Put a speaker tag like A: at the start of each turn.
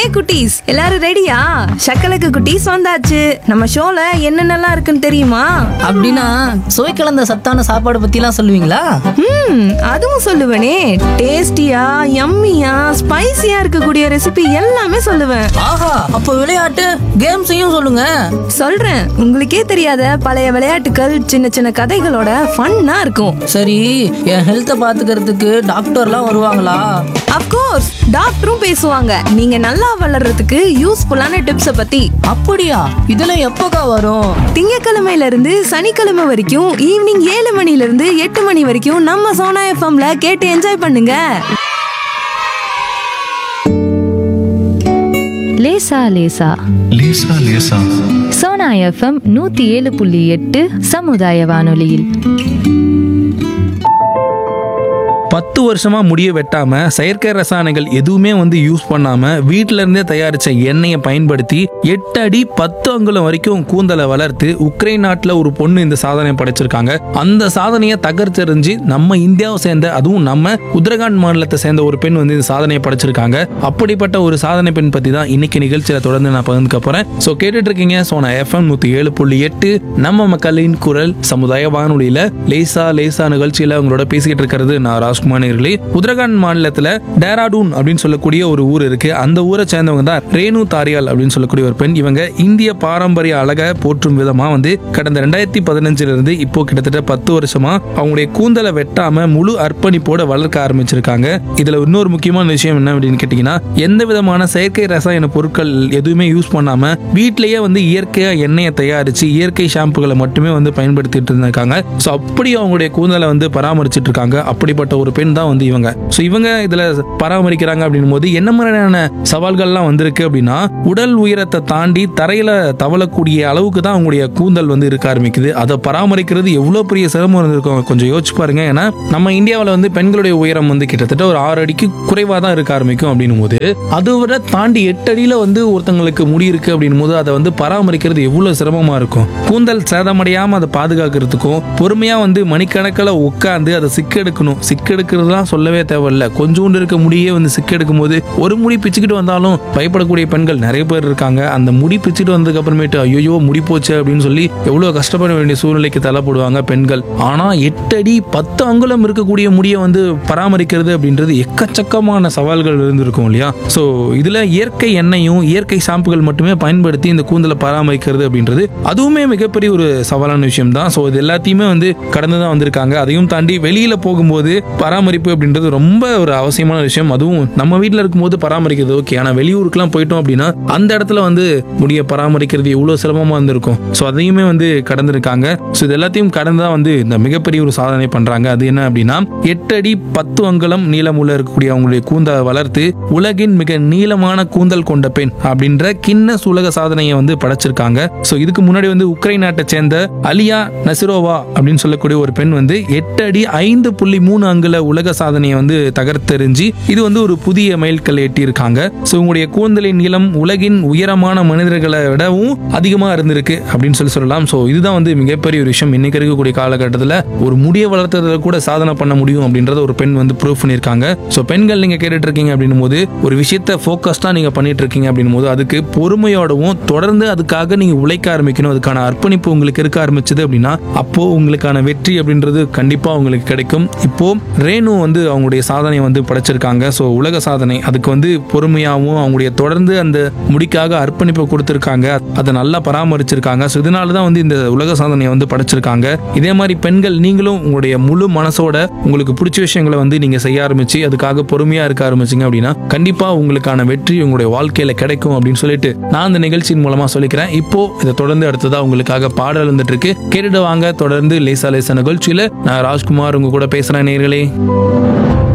A: குட்டீஸ் எல்லாரும் ரெடியா? சக்கலக்கு குட்டீஸ் வந்தாச்சு. நம்ம ஷோல என்னென்னலாம் இருக்குன்னு தெரியுமா?
B: அப்படின்னா சுவை கலந்த சத்தான சாப்பாடு பத்திலாம் சொல்லுவீங்களா?
A: அதுவும் சொல்லுவேனே. டேஸ்டியா, யம்மியா, ஸ்பைசியா இருக்கக்கூடிய ரெசிபி எல்லாமே சொல்லுவேன்.
B: ஆஹா, அப்ப விளையாட்டு கேம்ஸையும் சொல்லுங்க.
A: சொல்றேன். உங்களுக்கே தெரியாத பழைய விளையாட்டுகள், சின்ன சின்ன கதைகளோட ஃபன்னா இருக்கும்.
B: சரி, என் ஹெல்த்தை பாத்துக்கிறதுக்கு டாக்டர்லாம் வருவாங்களா?
A: அப்கோர்ஸ், டாக்டரும் பேசுவாங்க. நீங்க நல்லா வளர்றதுக்கு யூஸ்ஃபுல்லான டிப்ஸ பத்தி.
B: அப்படியா? இதெல்லாம் எப்போக்கா வரும்?
A: திங்கக்கிழமையில இருந்து சனிக்கிழமை வரைக்கும் ஈவினிங் 7 மணில இருந்து 8 மணி வரைக்கும் நம்ம சோனா எஃப்எம்ல கேட்டு என்ஜாய் பண்ணுங்க.
C: லேசா லேசா
D: லேசா லேசா
C: சோனா எஃப்எம் 107.8 சமுதாய வானொலியில்.
E: 10 வருஷமா முடிய வெட்டாம செயற்கை ரசாயனங்கள் எதுவுமே யூஸ் பண்ணாம வீட்டில இருந்தே தயாரிச்ச எண்ணெயை பயன்படுத்தி 8 அடி 10 அங்குலம் வரைக்கும் கூந்தலை வளர்த்து உக்ரைன் நாட்டுல ஒரு பொண்ணு இந்த சாதனை படைச்சிருக்காங்க. அந்த சாதனையை தகர்த்தெறிஞ்சு நம்ம இந்தியாவை சேர்ந்த, அதுவும் நம்ம உத்தரகாண்ட் மாநிலத்தை சேர்ந்த ஒரு பெண் இந்த சாதனையை படைச்சிருக்காங்க. அப்படிப்பட்ட ஒரு சாதனை பெண் பத்தி தான் இன்னைக்கு நிகழ்ச்சியில தொடர்ந்து நான் பகிர்ந்துக்க போறேன். சோ கேட்டுட்டு இருக்கீங்க சோனா எஃப்எம் 107.8 நம்ம மக்களின் குரல் சமுதாய வானொலியில லேசா லேசா நிகழ்ச்சியில உங்களோட பேசிக்கிட்டு இருக்கிறது நான் ராஜ்குமார். உத்தரகாண்ட் மாநிலத்துல டேராடூன் அப்படின்னு சொல்லக்கூடிய ஒரு ஊர் இருக்கு. அந்த ஊரை சேர்ந்தவங்க தான் ரேணு தாரியால் அப்படின்னு சொல்லக்கூடிய ஒரு பெண். இவங்க இந்திய பாரம்பரிய அழகை போற்றும் விதமா கடந்த 2015 இருந்து இப்போ கிட்டத்தட்ட 10 வருஷமா அவங்களுடைய கூந்தலை வெட்டாம முழு அர்ப்பணிப்போட வளர்க்க ஆரம்பிச்சிருக்காங்க. இதுல இன்னொரு முக்கியமான விஷயம் என்ன அப்படின்னு கேட்டீங்கன்னா, எந்த விதமான செயற்கை ரசாயன பொருட்கள் எதுவுமே யூஸ் பண்ணாம வீட்டிலேயே இயற்கையா எண்ணெயை தயாரிச்சு இயற்கை ஷாம்புகளை மட்டுமே பயன்படுத்திட்டு இருந்திருக்காங்க. சோ அப்படி அவங்களுடைய கூந்தலை பராமரிச்சிட்டு இருக்காங்க. அப்படிப்பட்ட ஒரு பெண் தான் இவங்க. சோ இவங்க இதுல பராமரிக்கிறாங்க அப்படின்னும் போது என்ன மாதிரியான சவால்கள்லாம் வந்திருக்கு அப்படின்னா, உடல் உயரத்தை தாண்டி தரையில தவளக்கூடிய அளவுக்கு தான் அவங்களுடைய கூந்தல் இருக்க ஆரம்பிக்குது. அதை பராமரிக்கிறது எவ்வளவு பெரிய சிரமம் இருந்திருக்கும் கொஞ்சம் யோசிச்சு பாருங்க. ஏன்னா நம்ம இந்தியாவில் பெண்களுடைய உயரம் கிட்டத்தட்ட ஒரு 6 அடிக்கு குறைவா தான் இருக்க ஆரம்பிக்கும் அப்படின்னும் போது, அதை விட தாண்டி 8 அடியில ஒருத்தங்களுக்கு முடி இருக்கு அப்படின்னும் போது அதை பராமரிக்கிறது எவ்வளவு சிரமமா இருக்கும். கூந்தல் சேதமடையாம அதை பாதுகாக்கிறதுக்கும் பொறுமையா மணிக்கணக்கில் உட்காந்து அதை சிக்கெடுக்கணும். சிக்கெடுக்கிறதுலாம் சொல்லவே தேவையில்ல. கொஞ்சோண்டு இருக்க முடியே சிக்கெடுக்கும் போது ஒரு முடி பிச்சுக்கிட்டு வந்தாலும் பயப்படக்கூடிய பெண்கள் நிறைய பேர் இருக்காங்க. அந்த முடி பிச்சுட்டு வந்ததுக்கு அப்புறமேட்டு ஐயோ முடி போச்சு அப்படின்னு சொல்லி எவ்வளவு கஷ்டப்பட வேண்டிய சூழ்நிலைக்கு தள்ளப்படுவாங்க பெண்கள். ஆனா 8 அடி 10 அங்குலம் இருக்கக்கூடிய முடியை பராமரிக்கிறது அப்படின்றது எக்கச்சக்கமான சவால்கள் இருந்திருக்கும் இல்லையா? சோ இதுல இயற்கை எண்ணெயும் இயற்கை ஷாம்புகள் மட்டுமே பயன்படுத்தி இந்த கூந்தலை பராமரிக்கிறது அப்படின்றது அதுவுமே மிகப்பெரிய ஒரு சவாலான விஷயம் தான். சோ இது எல்லாத்தையுமே கடந்துதான் வந்திருக்காங்க. அதையும் தாண்டி வெளியில போகும்போது பராமரிப்பு அப்படின்றது ரொம்ப ஒரு அவசியமான விஷயம். அதுவும் நம்ம வீட்டில் இருக்கும்போது பராமரிக்கிறது ஓகே. ஆனா வெளியூருக்குலாம் போயிட்டோம் அப்படின்னா அந்த இடத்துல முடிய பராமரிக்கிறது எவ்வளவு சிரமமா இருந்திருக்கும். ஸோ அதையுமே கடந்திருக்காங்க. ஸோ இது எல்லாத்தையும் கடந்துதான் இந்த மிகப்பெரிய ஒரு சாதனை பண்றாங்க. அது என்ன அப்படின்னா, 8 அடி 10 அங்குலம் நீளமுள்ள இருக்கக்கூடிய அவங்களுடைய கூந்தலை வளர்த்து உலகின் மிக நீளமான கூந்தல் கொண்ட பெண் அப்படின்ற கின்னஸ் உலக சாதனையை படைச்சிருக்காங்க. ஸோ இதுக்கு முன்னாடி உக்ரைன் நாட்டை சேர்ந்த அலியா நசிரோவா அப்படின்னு சொல்லக்கூடிய ஒரு பெண் 8 அடி 5.3 அங்குல உலக சாதனையை தகர்த்தெறிஞ்சு இது ஒரு புதிய மைல்கல் எட்டி இருக்காங்க. சோ உங்களுடைய கூந்தலின் நீளம் உலகின் உயரமான மனிதர்களை விடவும் அதிகமா இருந்திருக்கு அப்படின்னு சொல்லலாம். சோ இதுதான் மிகப்பெரிய ஒரு விஷயம். இன்னைக்கு இருக்கக்கூடிய காலகட்டத்தில் ஒரு முடிய வளர்த்ததுல கூட சாதனை பண்ண முடியும் அப்படின்றத ஒரு பெண் ப்ரூவ் பண்ணிருக்காங்க. சோ பெண்கள் நீங்க கேட்டுட்டு இருக்கீங்க அப்படின்னும் போது, ஒரு விஷயத்தை ஃபோக்கஸ்டா நீங்க பண்ணிட்டு இருக்கீங்க அப்படின்னும் போது அதுக்கு பொறுமையோடவும் தொடர்ந்து அதுக்காக நீங்க உழைக்க ஆரம்பிக்கணும். அதுக்கான அர்ப்பணிப்பு உங்களுக்கு இருக்க ஆரம்பிச்சது அப்படின்னா அப்போ உங்களுக்கான வெற்றி அப்படின்றது கண்டிப்பா உங்களுக்கு கிடைக்கும். இப்போ ரேணு அவங்களுடைய சாதனை படைச்சிருக்காங்க. சோ உலக சாதனை அதுக்கு பொறுமையாகவும் அவங்களுடைய தொடர்ந்து அந்த முடிக்காக அர்ப்பணிப்பு கொடுத்திருக்காங்க. அதை நல்லா பராமரிச்சிருக்காங்க. ஸோ இதனாலதான் இந்த உலக சாதனையை படைச்சிருக்காங்க. இதே மாதிரி பெண்கள் நீங்களும் உங்களுடைய முழு மனசோட உங்களுக்கு பிடிச்ச விஷயங்களை நீங்க செய்ய ஆரம்பிச்சு அதுக்காக பொறுமையா இருக்க ஆரம்பிச்சிங்க அப்படின்னா கண்டிப்பா உங்களுக்கான வெற்றி உங்களுடைய வாழ்க்கையில கிடைக்கும் அப்படின்னு சொல்லிட்டு நான் இந்த நிகழ்ச்சியின் மூலமா சொல்லிக்கிறேன். இப்போ இதை தொடர்ந்து அடுத்ததா உங்களுக்காக பாடல் வந்துட்டு இருக்கு. கேட்டுட்டு வாங்க. தொடர்ந்து லேசா லேசா நிகழ்ச்சியில நான் ராஜ்குமார் உங்க கூட பேசுறேன் நேயர்களே.